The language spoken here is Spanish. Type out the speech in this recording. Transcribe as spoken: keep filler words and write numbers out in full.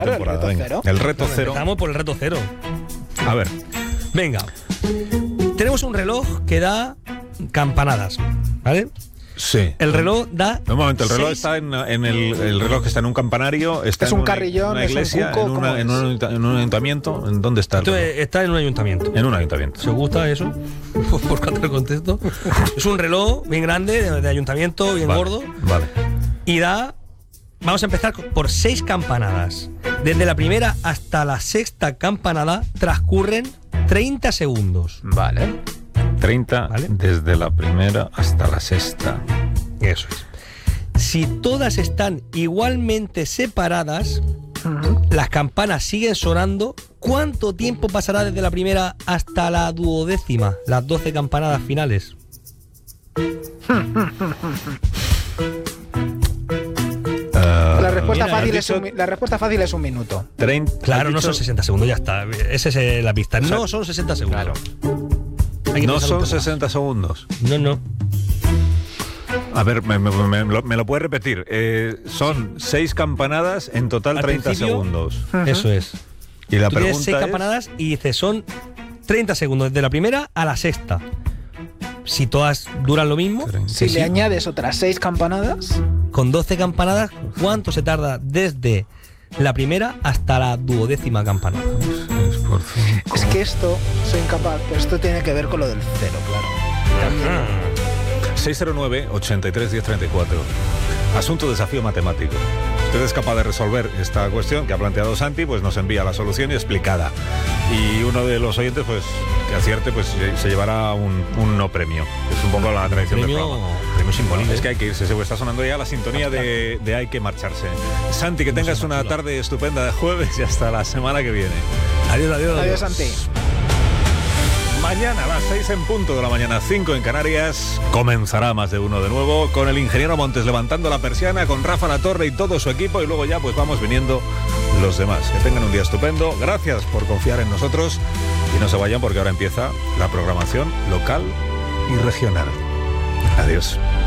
Claro, temporada. el reto Venga. cero. El reto cero. Empezamos por el reto cero. A ver. Venga. Tenemos un reloj que da campanadas, ¿vale? Sí. El reloj da. Un momento, el reloj seis- está en, en el, el reloj está en un campanario, está Es en un una, carrillón, una es un iglesia, cuco, en, una- ¿cómo en, es? un, ayunta- en un ayuntamiento. ¿En dónde está? el Esto reloj? es- está en un ayuntamiento. En un ayuntamiento. ¿Se os gusta eso? Por cuanto el contexto. Es un reloj bien grande, de, de ayuntamiento, bien Vale, gordo. Vale. Y da. Vamos a empezar por seis campanadas. Desde la primera hasta la sexta campanada transcurren treinta segundos. Vale. treinta Vale. desde la primera hasta la sexta. Eso es. Si todas están igualmente separadas, Ujú. las campanas siguen sonando. ¿Cuánto tiempo pasará desde la primera hasta la duodécima? Las doce campanadas finales. La respuesta, mira, fácil has es un, dicho mi- la respuesta fácil es un minuto. treinta, Claro, has no dicho- son sesenta segundos, ya está. Esa es eh, la pista. O sea, No son sesenta segundos. claro. Hay que No pensarlo un son poco más. sesenta segundos. No, no. A ver, me, me- me- me lo, me lo puedes repetir. Eh, son seis campanadas, en total Al treinta principio- segundos. Ujú. Eso es. Y la Tú tienes pregunta seis es... campanadas y dices son treinta segundos desde la primera a la sexta. Si todas duran lo mismo, Si que le sí, añades otras seis campanadas, con doce campanadas, ¿cuánto se tarda desde la primera hasta la duodécima campanada? seis por cinco. es que esto soy incapaz, pero esto tiene que ver con lo del cero, claro. También. seis cero nueve, ochenta y tres, diez treinta y cuatro. Asunto desafío matemático. Usted es capaz de resolver esta cuestión que ha planteado Santi, pues nos envía la solución explicada. Y uno de los oyentes, pues que acierte, pues se- se llevará un, un no premio. Es un poco la tradición del Premio, programa. premio simbólico. Es que hay que irse, se está sonando ya la sintonía de, de Hay que marcharse. Santi, que tengas una tarde estupenda de jueves y hasta la semana que viene. Adiós, adiós. Adiós, Santi. Mañana a las seis en punto de la mañana, cinco en Canarias, comenzará Más de Uno de nuevo, con el ingeniero Montes levantando la persiana, con Rafa La Torre y todo su equipo, y luego ya pues vamos viniendo los demás. Que tengan un día estupendo, gracias por confiar en nosotros y no se vayan porque ahora empieza la programación local y regional. Adiós.